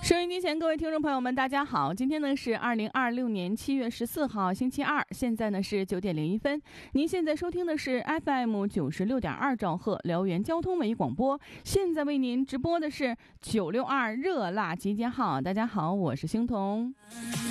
收音机前各位听众朋友们大家好，今天呢是2026年7月14号星期二，现在呢是9点01分。您现在收听的是 FM 96.2兆赫辽源交通文艺广播，现在为您直播的是962热辣集结号。大家好，我是星彤。